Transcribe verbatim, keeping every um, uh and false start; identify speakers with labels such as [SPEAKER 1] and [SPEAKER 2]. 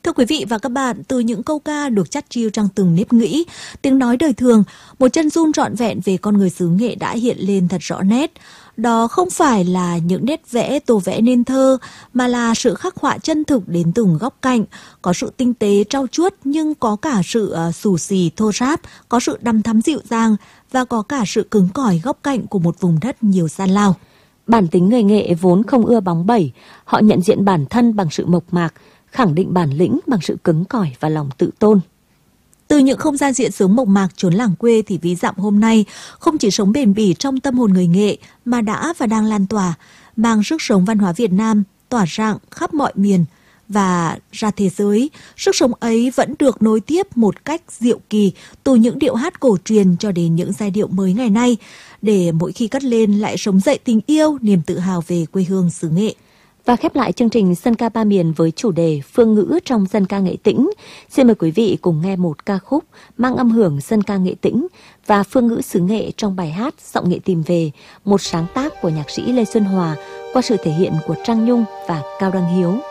[SPEAKER 1] Thưa quý vị và các bạn, từ những câu ca được chắt chiu trong từng nếp nghĩ, tiếng nói đời thường, một chân dung trọn vẹn về con người xứ Nghệ đã hiện lên thật rõ nét. Đó không phải là những nét vẽ tô vẽ nên thơ, mà là sự khắc họa chân thực đến từng góc cạnh, có sự tinh tế trau chuốt nhưng có cả sự uh, xù xì thô ráp, có sự đằm thắm dịu dàng và có cả sự cứng cỏi góc cạnh của một vùng đất nhiều gian lao.
[SPEAKER 2] Bản tính người Nghệ vốn không ưa bóng bẩy, họ nhận diện bản thân bằng sự mộc mạc, khẳng định bản lĩnh bằng sự cứng cỏi và lòng tự tôn.
[SPEAKER 1] Từ những không gian diện sướng mộc mạc chốn làng quê thì Ví Dặm hôm nay không chỉ sống bền bỉ trong tâm hồn người Nghệ mà đã và đang lan tỏa, mang sức sống văn hóa Việt Nam tỏa rạng khắp mọi miền và ra thế giới. Sức sống ấy vẫn được nối tiếp một cách diệu kỳ từ những điệu hát cổ truyền cho đến những giai điệu mới ngày nay, để mỗi khi cất lên lại sống dậy tình yêu, niềm tự hào về quê hương xứ Nghệ.
[SPEAKER 2] Và khép lại chương trình Dân ca ba miền với chủ đề Phương ngữ trong dân ca Nghệ Tĩnh. Xin mời quý vị cùng nghe một ca khúc mang âm hưởng dân ca Nghệ Tĩnh và phương ngữ xứ Nghệ trong bài hát Giọng Nghệ tìm về, một sáng tác của nhạc sĩ Lê Xuân Hòa qua sự thể hiện của Trang Nhung và Cao Đăng Hiếu.